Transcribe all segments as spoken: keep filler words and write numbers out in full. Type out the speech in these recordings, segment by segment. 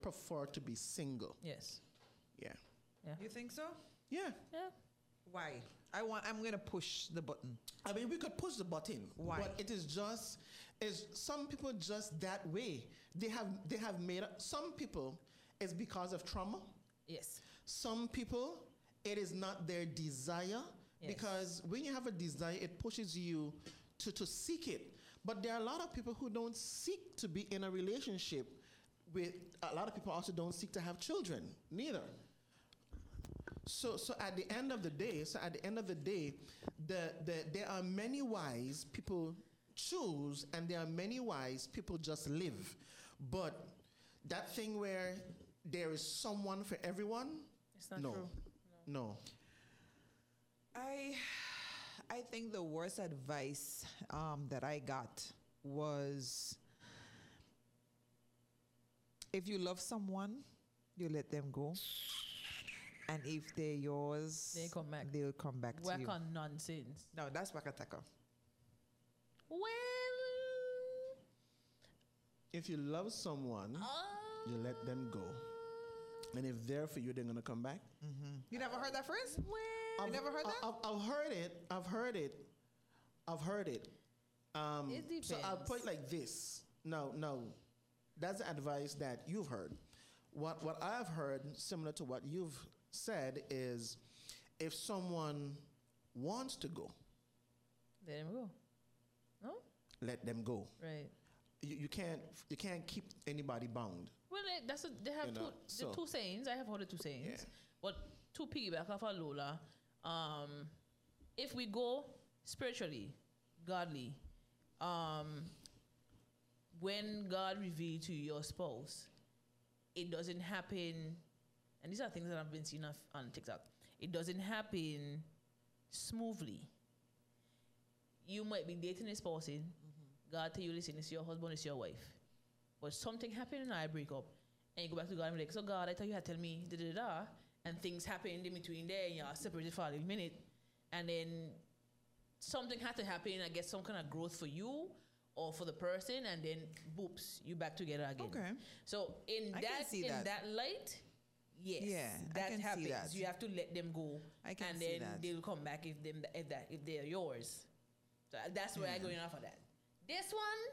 prefer to be single. Yes. Yeah. Yeah. You think so? Yeah. Yeah. Why? I want. I'm gonna push the button. I mean, we could push the button. Why? But it is just, is some people just that way. They have they have made up. Some people, it's because of trauma. Yes. Some people, it is not their desire. Yes. Because when you have a desire, it pushes you to, to seek it. But there are a lot of people who don't seek to be in a relationship with, a lot of people also don't seek to have children, neither. So, so at the end of the day, so at the end of the day, the, the, there are many ways people choose, and there are many ways people just live. But that thing where there is someone for everyone, It's not no, true. no. I, I think the worst advice um, that I got was, if you love someone, you let them go. And if they're yours, They come back. they'll come back to Work you. on nonsense. No, that's Wakataka. Well, If you love someone, uh, you let them go. And if they're for you, they're going to come back. You never heard that phrase? well, You never heard that? I've, I've heard it. I've heard it. I've heard it. Um, It depends. So I'll put it like this. No, no. That's the advice that you've heard. What, what I've heard, similar to what you've said, is if someone wants to go, let him go. No? let them go. Right. You, you can't you can't keep anybody bound. Well, eh, that's a, they have You know, two, so- the two sayings. I have heard the two sayings. Yeah. But to piggyback off of Lola, um, if we go spiritually, godly, um, when God revealed to your spouse, it doesn't happen, and these are things that I've been seeing off on TikTok. It doesn't happen smoothly. You might be dating a spouse in, Mm-hmm. God tell you, listen, it's your husband, it's your wife. But something happened and I break up. And you go back to God and be like, so God, I thought you had to tell me da da da. And things happened in between there and you're separated for a little minute. And then something had to happen, I guess some kind of growth for you or for the person, and then boops, you back together again. Okay. So in I can that see in that. that light, yes, Yeah, I that can see happens. that. You have to let them go. I can and see then that. they'll come back if them if that if they're yours. So that's where I go in off of that. This one,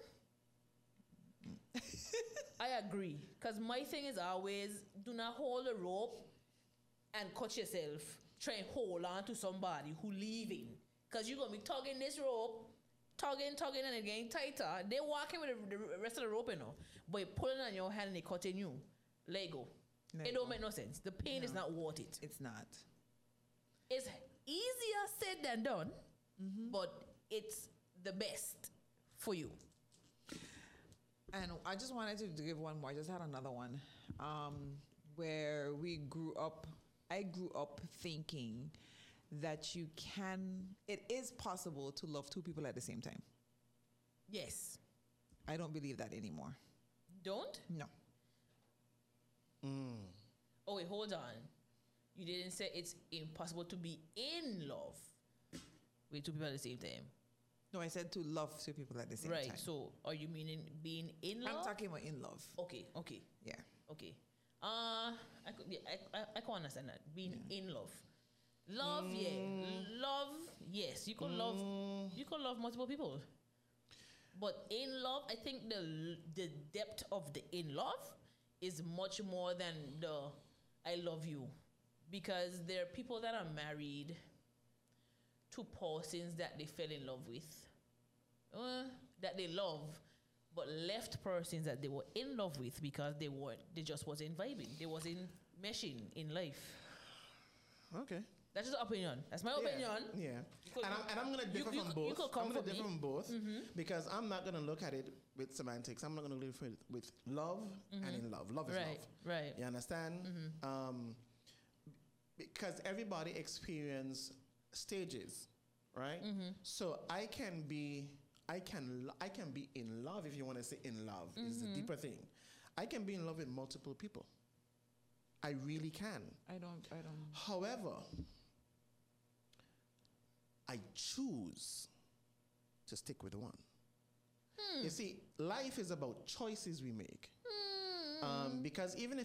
I agree. Because my thing is always do not hold a rope and cut yourself. Try and hold on to somebody who leaving. Because you're going to be tugging this rope, tugging, tugging, and it getting tighter. They're walking with the, the rest of the rope, you know. But you're pulling on your hand and they're cutting you. Let go. Let it go. don't make no sense. The pain is No. not worth it. It's not. It's easier said than done, but it's the best for you. And I just wanted to give one more. I just had another one um, where we grew up. I grew up thinking that you can, it is possible to love two people at the same time. Yes. I don't believe that anymore. Don't? No. Oh, wait, hold on. You didn't say it's impossible to be in love with two people at the same time. No, I said to love two people at the same Right. time. So are you meaning being in love? I'm talking about in love. Okay, okay, Yeah. okay. Uh, I could, yeah, I, I, I can understand that. Being in love. Love, yeah. Love, yes. You can love, you can love multiple people. But in love, I think the the depth of the in love is much more than the I love you. Because there are people that are married to persons that they fell in love with, uh, that they love, but left persons that they were in love with because they weren't, they just wasn't vibing, they wasn't meshing in life. Okay. That's just opinion. That's my opinion. Yeah. You could- and I'm, and I'm going to differ you- from you- both. you could come I'm going for to differ me. from both because I'm not going to look at it with semantics. I'm not going to look at it with love and in love. Love is Right, love. right. You understand? Um, because everybody experience stages, right? So I can be, I can, lo- I can be in love if you want to say in love is the deeper thing. I can be in love with multiple people. I really can. I don't, I don't. However, I choose to stick with one. You see, life is about choices we make. Um, because even if